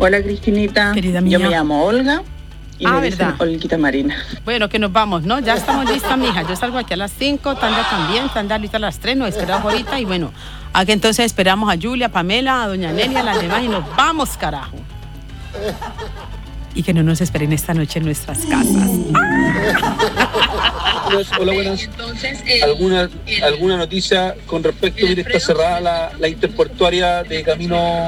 Hola Cristinita, querida mía. Yo me llamo Olga y me dicen ¿verdad? Olguita Marina. Bueno, que nos vamos, ¿no? Ya estamos listas, mija. Yo salgo aquí a las 5, Tanda también, Tanda ahorita a las 3, nos esperamos ahorita y bueno, aquí entonces esperamos a Julia, a Pamela, a doña Nelia, a las demás y nos vamos, carajo. Y que no nos esperen esta noche en nuestras casas. Hola, buenas. ¿Alguna noticia con respecto? Mire, está cerrada la interportuaria de camino